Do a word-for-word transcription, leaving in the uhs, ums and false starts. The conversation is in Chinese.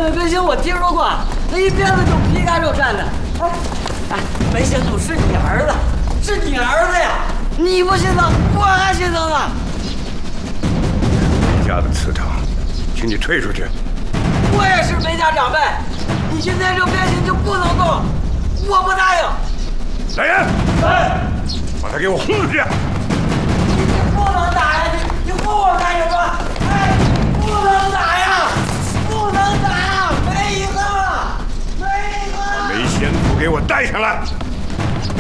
面的明星我听说过，那一鞭子就皮开肉绽的。哎，哎，梅贤祖是你儿子，是你儿子呀！你不心疼，我还心疼呢。 梅家的祠堂，请你退出去。 我也是梅家长辈，你今天这鞭刑就不能动，我不答应。 来人， 来， 把他给我轰出去！